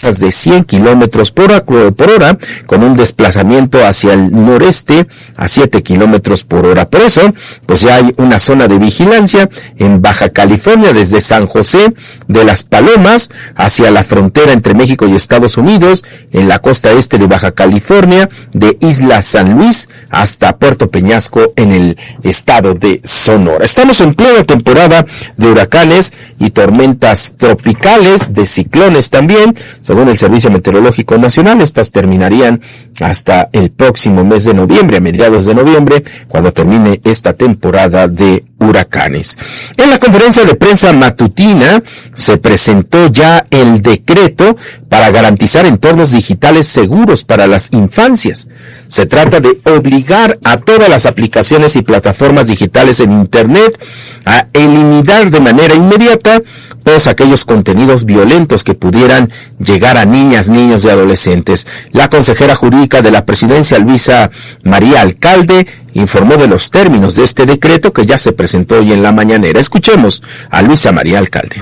de 100 kilómetros por hora, con un desplazamiento hacia el noreste a 7 kilómetros por hora. Por eso, pues ya hay una zona de vigilancia en Baja California, desde San José de las Palomas hacia la frontera entre México y Estados Unidos, en la costa este de Baja California, de Isla San Luis hasta Puerto Peñasco en el estado de Sonora. Estamos en plena temporada de huracanes y tormentas tropicales, de ciclones también. Según el Servicio Meteorológico Nacional, estas terminarían hasta el próximo mes de noviembre, a mediados de noviembre, cuando termine esta temporada de huracanes. En la conferencia de prensa matutina se presentó ya el decreto para garantizar entornos digitales seguros para las infancias. Se trata de obligar a todas las aplicaciones y plataformas digitales en Internet a eliminar de manera inmediata todos aquellos contenidos violentos que pudieran llegar a niñas, niños y adolescentes. La consejera jurídica de la presidencia, Luisa María Alcalde, informó de los términos de este decreto que ya se presentó hoy en la mañanera. Escuchemos a Luisa María Alcalde.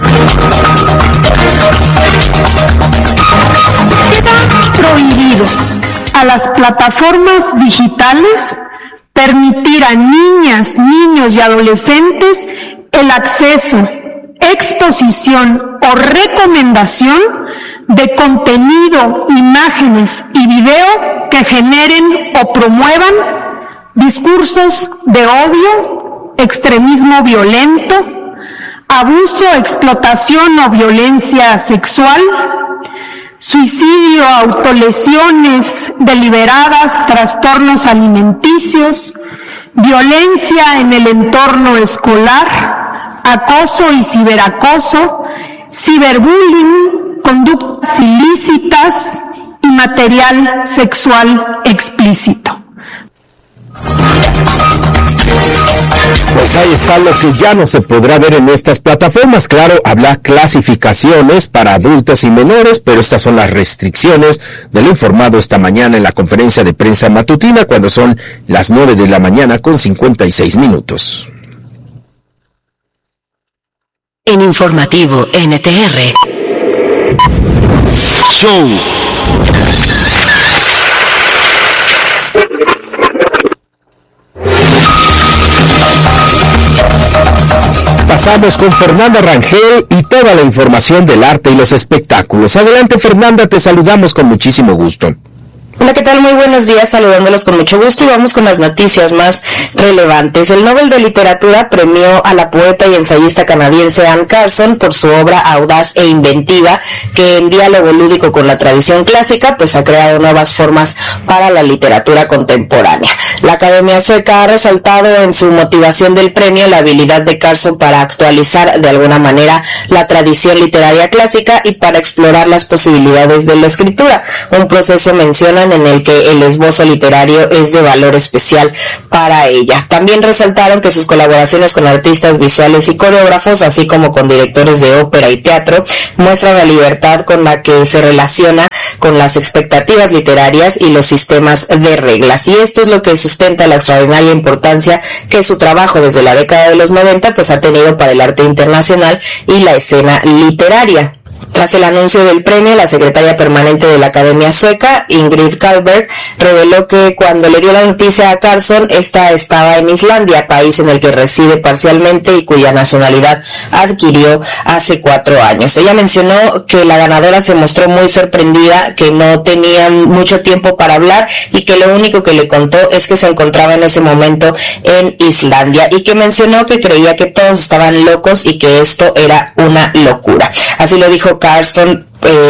Queda prohibido a las plataformas digitales permitir a niñas, niños y adolescentes el acceso, exposición o recomendación de contenido, imágenes y video que generen o promuevan discursos de odio, extremismo violento, abuso, explotación o violencia sexual, suicidio, autolesiones deliberadas, trastornos alimenticios, violencia en el entorno escolar, acoso y ciberacoso, ciberbullying, conductas ilícitas y material sexual explícito. Pues ahí está lo que ya no se podrá ver en estas plataformas. Claro, habrá clasificaciones para adultos y menores, pero estas son las restricciones de lo informado esta mañana en la conferencia de prensa matutina, cuando son las 9 de la mañana con 56 minutos. En Informativo NTR. Show. Pasamos con Fernanda Rangel y toda la información del arte y los espectáculos. Adelante, Fernanda, te saludamos con muchísimo gusto. Hola, ¿qué tal? Muy buenos días, saludándolos con mucho gusto y vamos con las noticias más relevantes. El Nobel de Literatura premió a la poeta y ensayista canadiense Anne Carson por su obra audaz e inventiva, que en diálogo lúdico con la tradición clásica, pues ha creado nuevas formas para la literatura contemporánea. La Academia Sueca ha resaltado en su motivación del premio la habilidad de Carson para actualizar de alguna manera la tradición literaria clásica y para explorar las posibilidades de la escritura, un proceso, mencionan, en el que el esbozo literario es de valor especial para ella. También resaltaron que sus colaboraciones con artistas visuales y coreógrafos, así como con directores de ópera y teatro, muestran la libertad con la que se relaciona con las expectativas literarias y los sistemas de reglas. Y esto es lo que sustenta la extraordinaria importancia que su trabajo desde la década de los 90 pues ha tenido para el arte internacional y la escena literaria. Tras el anuncio del premio, la secretaria permanente de la Academia Sueca, Ingrid Carlberg, reveló que cuando le dio la noticia a Carson, esta estaba en Islandia, país en el que reside parcialmente y cuya nacionalidad adquirió hace 4 años. Ella mencionó que la ganadora se mostró muy sorprendida, que no tenía mucho tiempo para hablar y que lo único que le contó es que se encontraba en ese momento en Islandia y que mencionó que creía que todos estaban locos y que esto era una locura. Así lo dijo Carson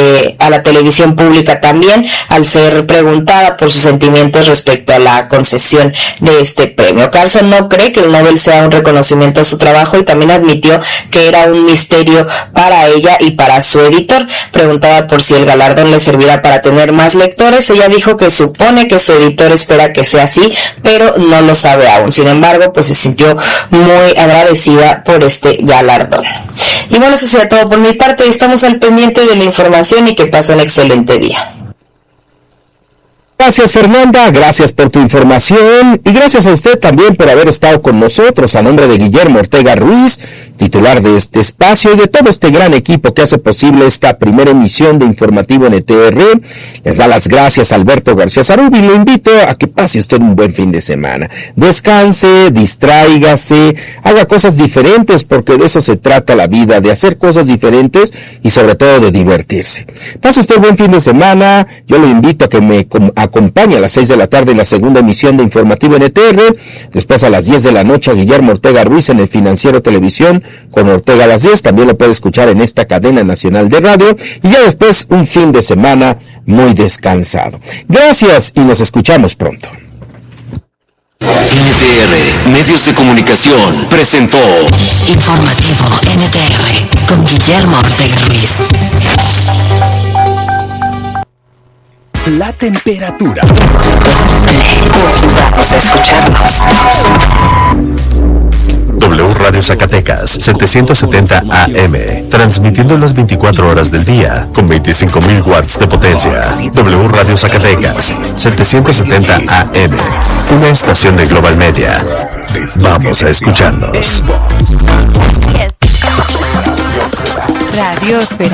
a la televisión pública también, al ser preguntada por sus sentimientos respecto a la concesión de este premio. Carson no cree que el Nobel sea un reconocimiento a su trabajo y también admitió que era un misterio para ella y para su editor. Preguntada por si el galardón le servirá para tener más lectores, ella dijo que supone que su editor espera que sea así, pero no lo sabe aún. Sin embargo, pues se sintió muy agradecida por este galardón. Y bueno, eso sería todo por mi parte. Estamos al pendiente de la información y que pase un excelente día. Gracias, Fernanda, gracias por tu información y gracias a usted también por haber estado con nosotros. A nombre de Guillermo Ortega Ruiz, titular de este espacio y de todo este gran equipo que hace posible esta primera emisión de Informativo NTR. Les da las gracias a Alberto García Zarubi y lo invito a que pase usted un buen fin de semana. Descanse, distráigase, haga cosas diferentes, porque de eso se trata la vida, de hacer cosas diferentes y sobre todo de divertirse. Pase usted buen fin de semana. Yo lo invito a que me acompañe a las 6 de la tarde en la segunda emisión de Informativo NTR. Después a las 10 de la noche a Guillermo Ortega Ruiz en el Financiero Televisión con Ortega a las 10. También lo puede escuchar en esta cadena nacional de radio. Y ya después un fin de semana muy descansado. Gracias y nos escuchamos pronto. NTR Medios de Comunicación presentó Informativo NTR con Guillermo Ortega Ruiz. La temperatura. Vamos a escucharnos. W Radio Zacatecas, 770 AM, transmitiendo las 24 horas del día, con 25.000 watts de potencia. W Radio Zacatecas, 770 AM, una estación de Global Media. Vamos a escucharnos. Radio